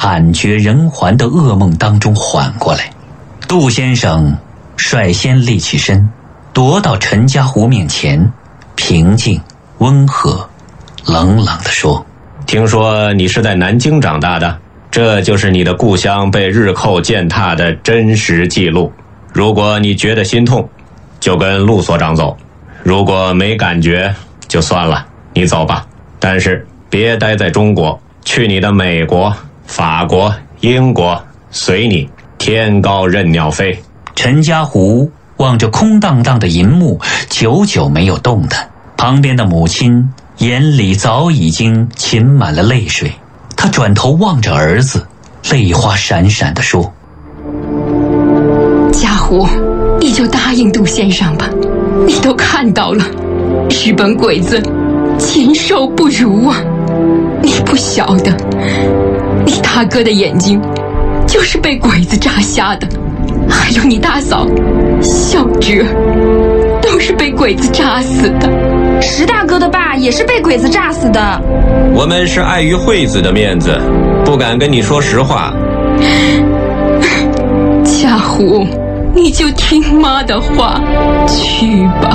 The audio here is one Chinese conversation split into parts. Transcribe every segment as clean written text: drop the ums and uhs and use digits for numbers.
惨绝人寰的噩梦当中缓过来。杜先生率先立起身，踱到陈家湖面前，平静温和冷冷地说： 听说你是在南京长大的，这就是你的故乡被日寇践踏的真实记录。如果你觉得心痛，就跟陆所长走；如果没感觉，就算了，你走吧。但是别待在中国，去你的美国、法国、英国，随你天高任鸟飞。 陈家湖望着空荡荡的银幕，久久没有动弹。旁边的母亲眼里早已经噙满了泪水，她转头望着儿子，泪花闪闪地说： 家湖，你就答应杜先生吧，你都看到了，日本鬼子禽兽不如啊！你不晓得，你大哥的眼睛就是被鬼子炸瞎的，还有你大嫂、小侄都是被鬼子炸死的。 石大哥的爸也是被鬼子炸死的。 我们是碍于惠子的面子，不敢跟你说实话。 家湖，你就听妈的话，去吧。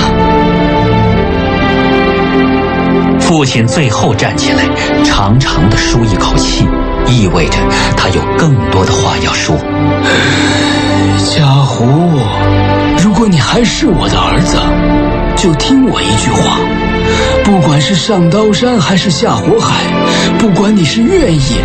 父亲最后站起来，长长的舒一口气，意味着他有更多的话要说。 家湖，如果你还是我的儿子，就听我一句话，不管是上刀山还是下火海，不管你是愿意